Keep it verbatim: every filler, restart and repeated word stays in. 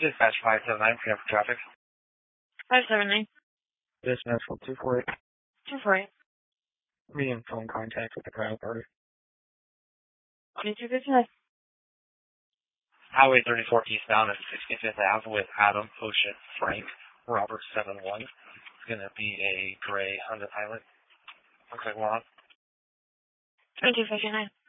Dispatch five seven nine, for traffic. five seven nine. Dispatch from two four eight. two four eight. Medium phone contact with the crowd party. twenty-two fifty-nine. Highway thirty-four eastbound at sixty-fifth Avenue with Adam, Ocean, Frank, Robert seven one. It's going to be a gray Honda Pilot. Looks like one. twenty-two fifty-nine.